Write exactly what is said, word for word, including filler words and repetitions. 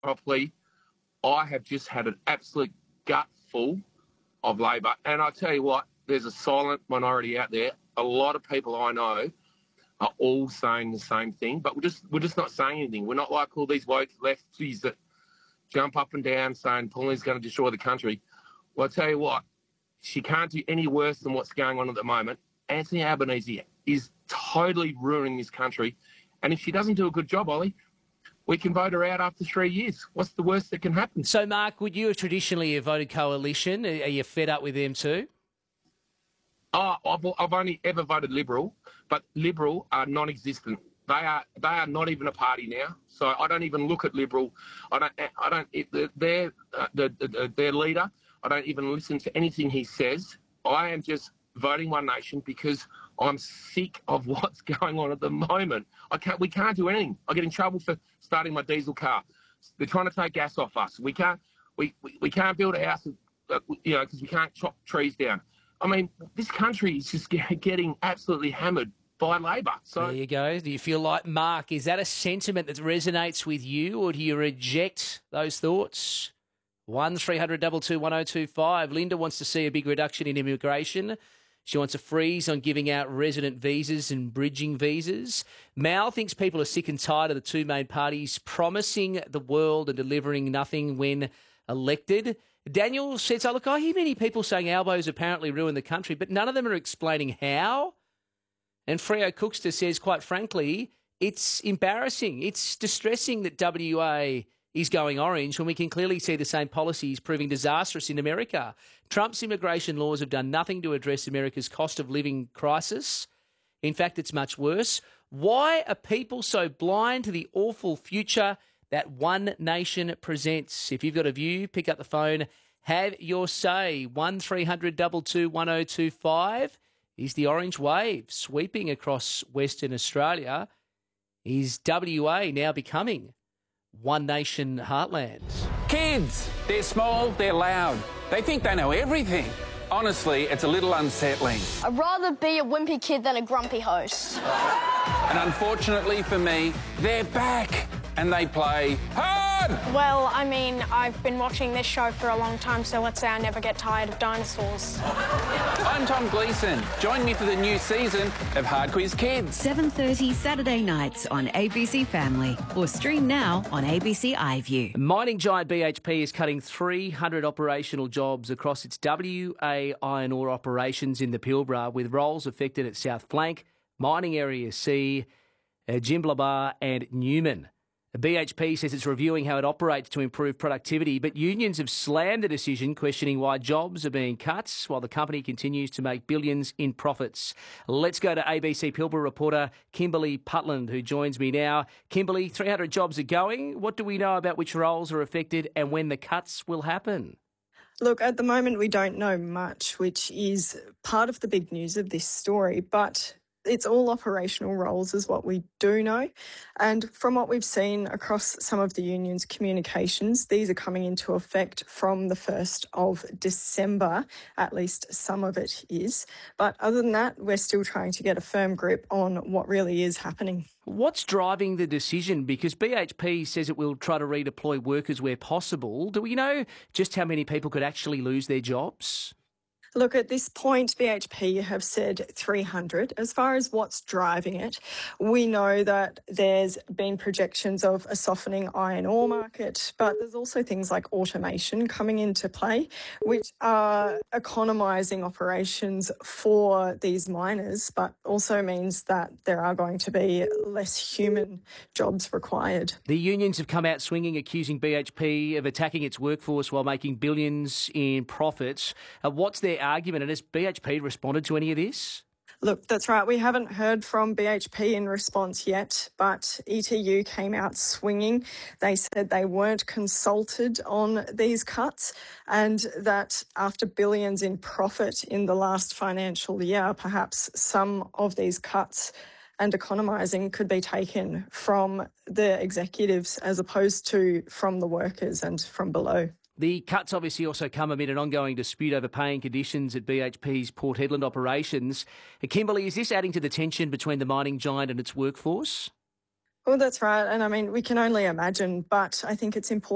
properly, I have just had an absolute gut full of Labor. And I tell you what, there's a silent minority out there. A lot of people I know are all saying the same thing, but we're just we're just not saying anything. We're not like all these woke lefties that jump up and down saying Pauline's going to destroy the country. Well, I tell you what, she can't do any worse than what's going on at the moment. Anthony Albanese is totally ruining this country. And if she doesn't do a good job, Ollie, we can vote her out after three years. What's the worst that can happen? So, Mark, would you have traditionally have voted Coalition? Are you fed up with them too? Oh, I've, I've only ever voted Liberal, but Liberal are non-existent. They are they are not even a party now. So I don't even look at Liberal. I don't. I don't. It, their uh, the, the, their leader. I don't even listen to anything he says. I am just voting One Nation because I'm sick of what's going on at the moment. I can't. We can't do anything. I get in trouble for starting my diesel car. They're trying to take gas off us. We can't. We we, we can't build a house. Uh, you know, because we can't chop trees down. I mean, this country is just getting absolutely hammered by Labor. So there you go. Do you feel like, Mark, is that a sentiment that resonates with you, or do you reject those thoughts? one three hundred two two one oh two five. Linda wants to see a big reduction in immigration. She wants a freeze on giving out resident visas and bridging visas. Mal thinks people are sick and tired of the two main parties promising the world and delivering nothing when elected. Daniel says, oh, look, I hear many people saying Albo's apparently ruined the country, but none of them are explaining how. And Freo Cookster says, quite frankly, it's embarrassing. It's distressing that W A is going orange when we can clearly see the same policies proving disastrous in America. Trump's immigration laws have done nothing to address America's cost of living crisis. In fact, it's much worse. Why are people so blind to the awful future that One Nation presents? If you've got a view, pick up the phone, have your say. one three hundred two two one oh two five. Is the orange wave sweeping across Western Australia? Is W A now becoming One Nation heartland? Kids, they're small, they're loud. They think they know everything. Honestly, it's a little unsettling. I'd rather be a wimpy kid than a grumpy host. And unfortunately for me, they're back and they play hard. Well, I mean, I've been watching this show for a long time, so let's say I never get tired of dinosaurs. I'm Tom Gleeson. Join me for the new season of Hard Quiz Kids. seven thirty Saturday nights on A B C Family, or stream now on A B C iView. Mining giant B H P is cutting three hundred operational jobs across its W A iron ore operations in the Pilbara, with roles affected at South Flank, Mining Area C, uh, Jimblebar and Newman. B H P says it's reviewing how it operates to improve productivity, but unions have slammed the decision, questioning why jobs are being cut while the company continues to make billions in profits. Let's go to A B C Pilbara reporter Kimberly Putland, who joins me now. Kimberly, three hundred jobs are going. What do we know about which roles are affected and when the cuts will happen? Look, at the moment we don't know much, which is part of the big news of this story, but it's all operational roles is what we do know. And from what we've seen across some of the union's communications, these are coming into effect from the first of December, at least some of it is. But other than that, we're still trying to get a firm grip on what really is happening. What's driving the decision? Because B H P says it will try to redeploy workers where possible. Do we know just how many people could actually lose their jobs? Look, at this point, B H P have said three hundred. As far as what's driving it, we know that there's been projections of a softening iron ore market, but there's also things like automation coming into play, which are economising operations for these miners, but also means that there are going to be less human jobs required. The unions have come out swinging, accusing B H P of attacking its workforce while making billions in profits. Uh, what's their argument, and has B H P responded to any of this? Look, that's right. We haven't heard from B H P in response yet, but E T U came out swinging. They said they weren't consulted on these cuts and that after billions in profit in the last financial year, perhaps some of these cuts and economising could be taken from the executives as opposed to from the workers and from below. The cuts obviously also come amid an ongoing dispute over paying conditions at B H P's Port Hedland operations. Kimberly, is this adding to the tension between the mining giant and its workforce? Well, that's right. And I mean, we can only imagine, but I think it's important